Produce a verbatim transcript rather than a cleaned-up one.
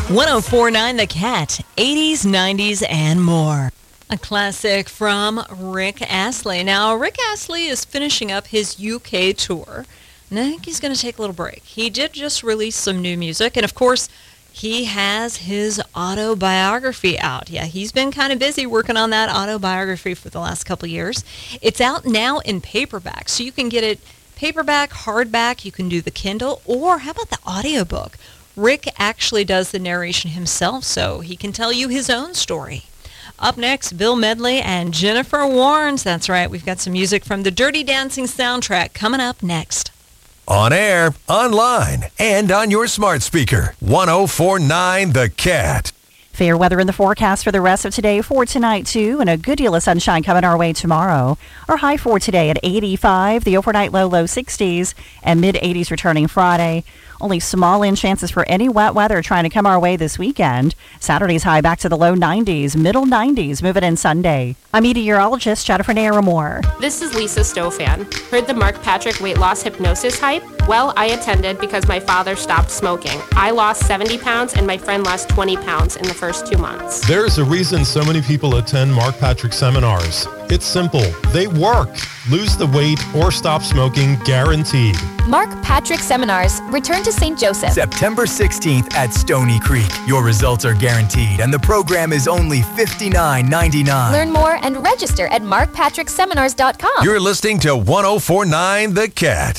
one oh four point nine The Cat, eighties, nineties, and more. A classic from Rick Astley. Now, Rick Astley is finishing up his U K tour, and I think he's going to take a little break. He did just release some new music, and of course, he has his autobiography out. Yeah, he's been kind of busy working on that autobiography for the last couple of years. It's out now in paperback, so you can get it paperback, hardback, you can do the Kindle, or how about the audiobook? Rick actually does the narration himself, so he can tell you his own story. Up next, Bill Medley and Jennifer Warnes. That's right, we've got some music from the Dirty Dancing soundtrack coming up next. On air, online, and on your smart speaker. one oh four point nine The Cat. Fair weather in the forecast for the rest of today, for tonight too, and a good deal of sunshine coming our way tomorrow. Our high for today at eighty-five, the overnight low, low sixties, and mid eighties returning Friday. Only small in chances for any wet weather trying to come our way this weekend. Saturday's high back to the low nineties, middle nineties, moving in Sunday. I'm meteorologist Jennifer Naramore. This is Lisa Stofan. Heard the Mark Patrick weight loss hypnosis hype? Well, I attended because my father stopped smoking. I lost seventy pounds and my friend lost twenty pounds in the first two months. There's a reason so many people attend Mark Patrick seminars. It's simple. They work. Lose the weight or stop smoking, guaranteed. Mark Patrick Seminars. Return to Saint Joseph. September sixteenth at Stony Creek. Your results are guaranteed, and the program is only fifty-nine ninety-nine. Learn more and register at mark patrick seminars dot com. You're listening to one oh four point nine The Cat.